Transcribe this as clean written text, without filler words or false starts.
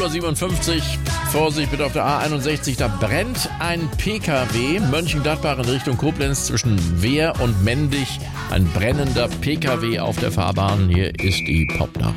7:57 Uhr. Vorsicht bitte auf der A61, da brennt ein PKW. Mönchengladbach in Richtung Koblenz zwischen Wehr und Mendig. Ein brennender PKW auf der Fahrbahn. Hier ist die Popnachricht.